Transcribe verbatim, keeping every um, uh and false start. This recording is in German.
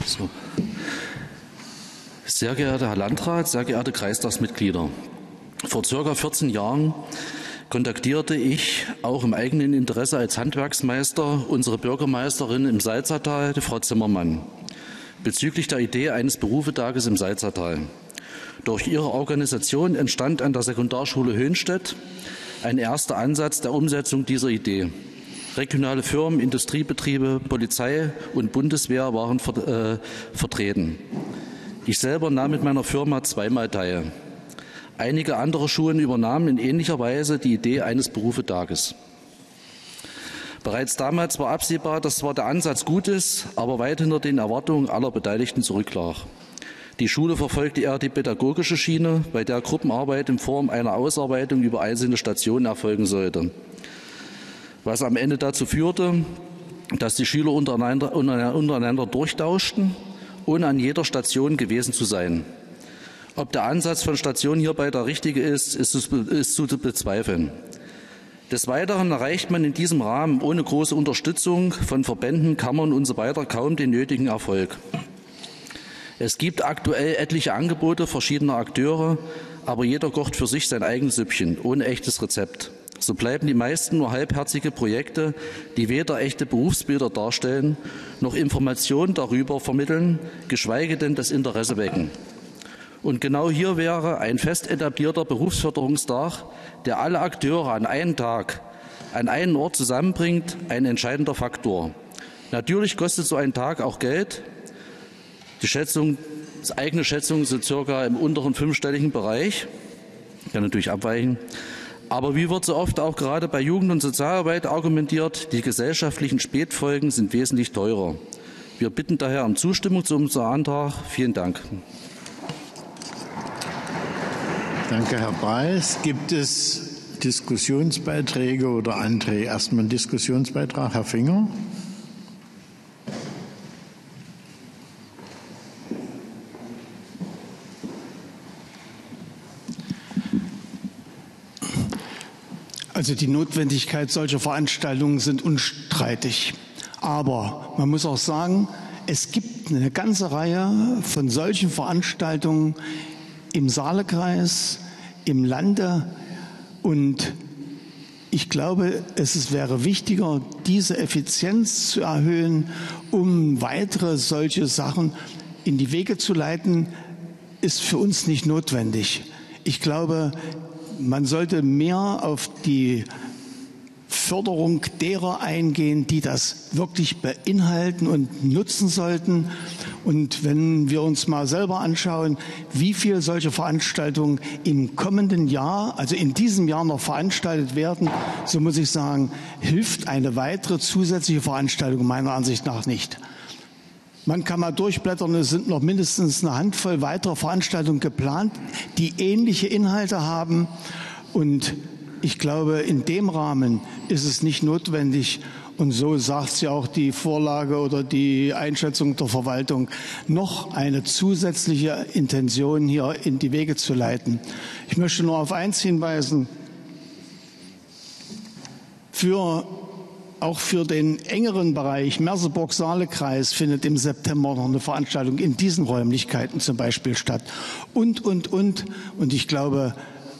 So. Sehr geehrter Herr Landrat, sehr geehrte Kreistagsmitglieder, vor circa vierzehn Jahren kontaktierte ich auch im eigenen Interesse als Handwerksmeister unsere Bürgermeisterin im Salzertal, die Frau Zimmermann, bezüglich der Idee eines Berufetages im Salzertal. Durch ihre Organisation entstand an der Sekundarschule Höhnstedt ein erster Ansatz der Umsetzung dieser Idee. Regionale Firmen, Industriebetriebe, Polizei und Bundeswehr waren ver äh, vertreten. Ich selber nahm mit meiner Firma zweimal teil. Einige andere Schulen übernahmen in ähnlicher Weise die Idee eines Berufetages. Bereits damals war absehbar, dass zwar der Ansatz gut ist, aber weit hinter den Erwartungen aller Beteiligten zurücklag. Die Schule verfolgte eher die pädagogische Schiene, bei der Gruppenarbeit in Form einer Ausarbeitung über einzelne Stationen erfolgen sollte, was am Ende dazu führte, dass die Schüler untereinander, untereinander durchtauschten, ohne an jeder Station gewesen zu sein. Ob der Ansatz von Stationen hierbei der richtige ist, ist zu bezweifeln. Des Weiteren erreicht man in diesem Rahmen ohne große Unterstützung von Verbänden, Kammern usw. kaum den nötigen Erfolg. Es gibt aktuell etliche Angebote verschiedener Akteure, aber jeder kocht für sich sein eigenes Süppchen, ohne echtes Rezept. So bleiben die meisten nur halbherzige Projekte, die weder echte Berufsbilder darstellen, noch Informationen darüber vermitteln, geschweige denn das Interesse wecken. Und genau hier wäre ein fest etablierter Berufsförderungstag, der alle Akteure an einem Tag, an einen Ort zusammenbringt, ein entscheidender Faktor. Natürlich kostet so ein Tag auch Geld. Die Schätzung, die eigene Schätzung sind circa im unteren fünfstelligen Bereich. Kann natürlich abweichen. Aber wie wird so oft auch gerade bei Jugend- und Sozialarbeit argumentiert, die gesellschaftlichen Spätfolgen sind wesentlich teurer. Wir bitten daher um Zustimmung zu unserem Antrag. Vielen Dank. Danke, Herr Preis. Gibt es Diskussionsbeiträge oder Anträge? Erstmal ein Diskussionsbeitrag. Herr Finger. Also die Notwendigkeit solcher Veranstaltungen sind unstreitig. Aber man muss auch sagen, es gibt eine ganze Reihe von solchen Veranstaltungen im Saalekreis, im Lande. Und ich glaube, es wäre wichtiger, diese Effizienz zu erhöhen, um weitere solche Sachen in die Wege zu leiten, ist für uns nicht notwendig. Ich glaube, man sollte mehr auf die Förderung derer eingehen, die das wirklich beinhalten und nutzen sollten. Und wenn wir uns mal selber anschauen, wie viel solche Veranstaltungen im kommenden Jahr, also in diesem Jahr noch veranstaltet werden, so muss ich sagen, hilft eine weitere zusätzliche Veranstaltung meiner Ansicht nach nicht. Man kann mal durchblättern, es sind noch mindestens eine Handvoll weiterer Veranstaltungen geplant, die ähnliche Inhalte haben. Und ich glaube, in dem Rahmen ist es nicht notwendig, und so sagt es ja auch die Vorlage oder die Einschätzung der Verwaltung, noch eine zusätzliche Intention hier in die Wege zu leiten. Ich möchte nur auf eins hinweisen. Für Auch für den engeren Bereich Merseburg-Saale-Kreis findet im September noch eine Veranstaltung in diesen Räumlichkeiten zum Beispiel statt. Und, und, und. Und ich glaube,